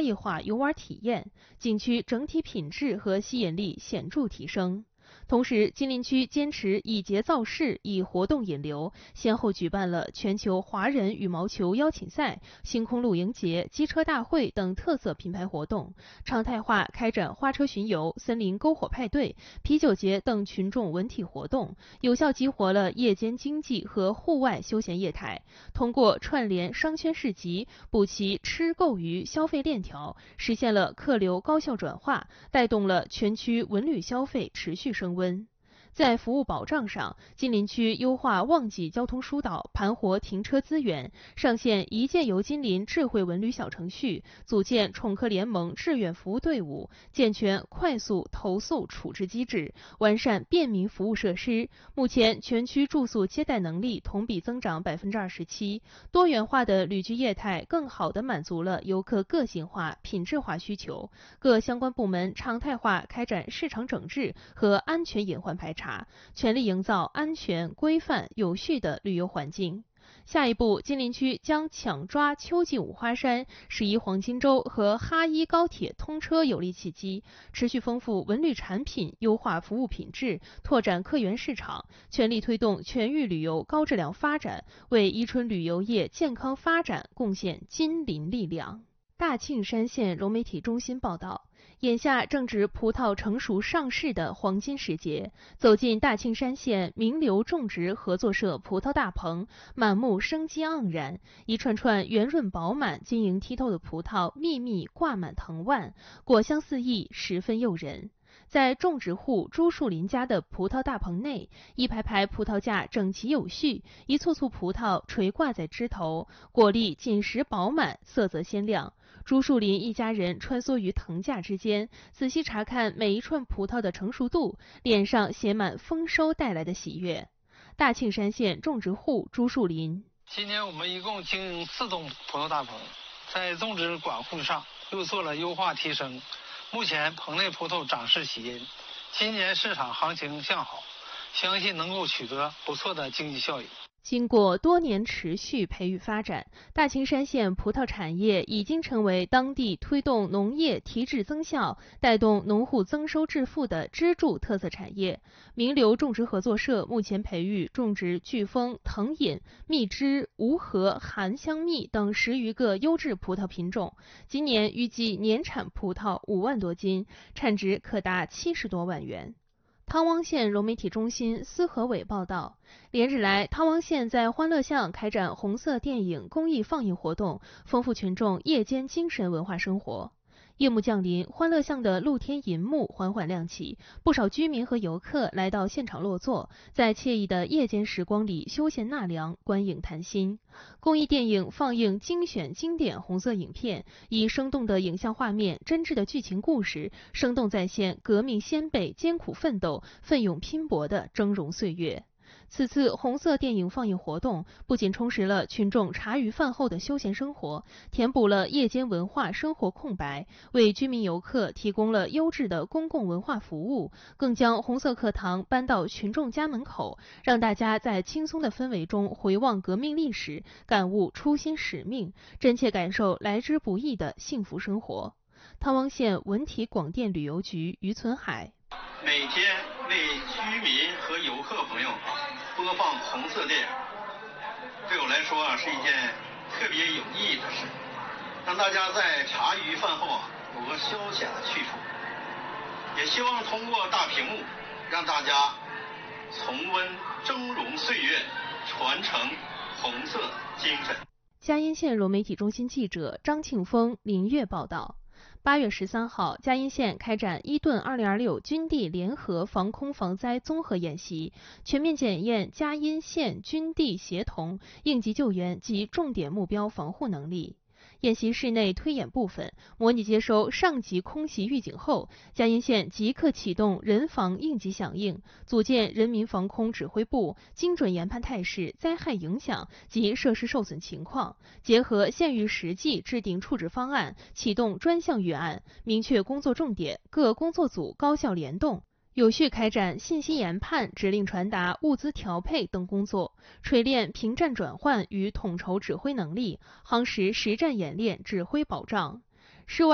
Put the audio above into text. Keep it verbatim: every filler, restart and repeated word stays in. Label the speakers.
Speaker 1: 异化游玩体验，景区整体品质和吸引力显著提升。同时，金陵区坚持以节造势，以活动引流，先后举办了全球华人羽毛球邀请赛、星空露营节、机车大会等特色品牌活动，常态化开展花车巡游、森林篝火派对、啤酒节等群众文体活动，有效激活了夜间经济和户外休闲业态。通过串联商圈市集，补齐吃购娱消费链条，实现了客流高效转化，带动了全区文旅消费持续升温。在服务保障上，金陵区优化旺季交通疏导，盘活停车资源，上线一键游金陵智慧文旅小程序，组建宠客联盟志愿服务队伍，健全快速投诉处置机制，完善便民服务设施。目前，全区住宿接待能力同比增长百分之二十七，多元化的旅居业态更好地满足了游客个性化、品质化需求。各相关部门常态化开展市场整治和安全隐患排查。全力营造安全、规范、有序的旅游环境。下一步，金陵区将抢抓秋季五花山、十一黄金周和哈一高铁通车有力契机，持续丰富文旅产品，优化服务品质，拓展客源市场，全力推动全域旅游高质量发展，为宜春旅游业健康发展贡献金陵力量。大庆山县融媒体中心报道，眼下正值葡萄成熟上市的黄金时节，走进大庆山县名流种植合作社葡萄大棚，满目生机盎然，一串串圆润饱满、晶莹剔透的葡萄密密挂满藤蔓，果香四溢，十分诱人。在种植户朱树林家的葡萄大棚内，一排排葡萄架整齐有序，一簇簇葡萄垂挂在枝头，果粒紧实饱满，色泽鲜亮。朱树林一家人穿梭于藤架之间，仔细查看每一串葡萄的成熟度，脸上写满丰收带来的喜悦。大庆山县种植户朱树林：
Speaker 2: 今年我们一共经营四栋葡萄大棚，在种植管护上又做了优化提升。目前棚内葡萄长势喜殷，今年市场行情向好，相信能够取得不错的经济效益。
Speaker 1: 经过多年持续培育发展，大庆山县葡萄产业已经成为当地推动农业提质增效、带动农户增收致富的支柱特色产业。名流种植合作社目前培育种植巨峰、藤饮、蜜汁、无核、含香蜜等十余个优质葡萄品种，今年预计年产葡萄五万多斤，产值可达七十多万元。汤汪县融媒体中心司和伟报道，连日来，汤汪县在欢乐巷开展红色电影公益放映活动，丰富群众夜间精神文化生活。夜幕降临，欢乐巷的露天银幕缓缓亮起，不少居民和游客来到现场落座，在惬意的夜间时光里休闲纳凉、观影谈心。公益电影放映精选经典红色影片，以生动的影像画面、真挚的剧情故事，生动再现革命先辈艰苦奋斗、奋勇拼搏的峥嵘岁月。此次红色电影放映活动不仅充实了群众茶余饭后的休闲生活，填补了夜间文化生活空白，为居民游客提供了优质的公共文化服务，更将红色课堂搬到群众家门口，让大家在轻松的氛围中回望革命历史，感悟初心使命，真切感受来之不易的幸福生活。汤汪县文体广电旅游局于存海：
Speaker 3: 每天为居民和游客朋友播放红色电影，对我来说啊是一件特别有意义的事，让大家在茶余饭后啊有个消遣的去处。也希望通过大屏幕，让大家重温峥嵘岁月，传承红色精神。
Speaker 1: 嘉荫县融媒体中心记者张庆峰、林月报道。八月十三号，嘉荫县开展伊顿二零二六军地联合防空防灾综合演习，全面检验嘉荫县军地协同应急救援及重点目标防护能力。演习室内推演部分，模拟接收上级空袭预警后，嘉荫县即刻启动人防应急响应，组建人民防空指挥部，精准研判态势、灾害影响及设施受损情况，结合县域实际制定处置方案，启动专项预案，明确工作重点，各工作组高效联动，有序开展信息研判、指令传达、物资调配等工作，锤炼平战转换与统筹指挥能力，夯实实战演练指挥保障。室外